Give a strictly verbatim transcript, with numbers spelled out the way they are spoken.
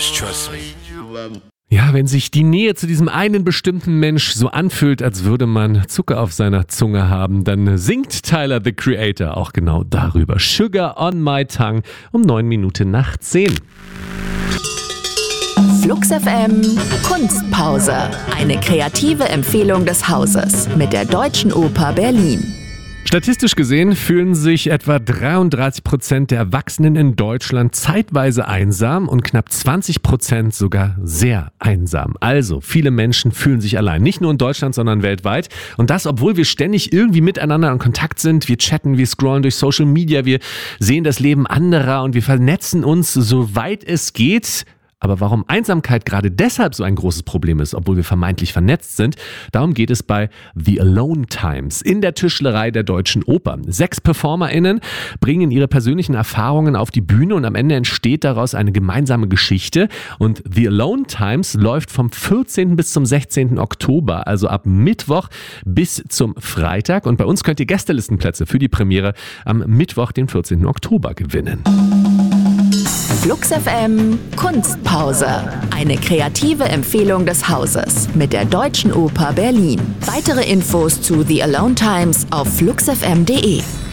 Just trust me. Ja, wenn sich die Nähe zu diesem einen bestimmten Mensch so anfühlt, als würde man Zucker auf seiner Zunge haben, dann singt Tyler, the Creator, auch genau darüber. Sugar on my tongue um neun Minuten nach zehn. Flux F M Kunstpause. Eine kreative Empfehlung des Hauses mit der Deutschen Oper Berlin. Statistisch gesehen fühlen sich etwa dreiunddreißig Prozent der Erwachsenen in Deutschland zeitweise einsam und knapp zwanzig Prozent sogar sehr einsam. Also, viele Menschen fühlen sich allein. Nicht nur in Deutschland, sondern weltweit. Und das, obwohl wir ständig irgendwie miteinander in Kontakt sind. Wir chatten, wir scrollen durch Social Media, wir sehen das Leben anderer und wir vernetzen uns, soweit es geht. Aber warum Einsamkeit gerade deshalb so ein großes Problem ist, obwohl wir vermeintlich vernetzt sind, darum geht es bei The Alone Times in der Tischlerei der Deutschen Oper. Sechs PerformerInnen bringen ihre persönlichen Erfahrungen auf die Bühne und am Ende entsteht daraus eine gemeinsame Geschichte. Und The Alone Times läuft vom vierzehnten bis zum sechzehnten Oktober, also ab Mittwoch bis zum Freitag. Und bei uns könnt ihr Gästelistenplätze für die Premiere am Mittwoch, den vierzehnten Oktober, gewinnen. Flux F M Kunstpause. Eine kreative Empfehlung des Hauses mit der Deutschen Oper Berlin. Weitere Infos zu The Alone Times auf flux f m punkt d e.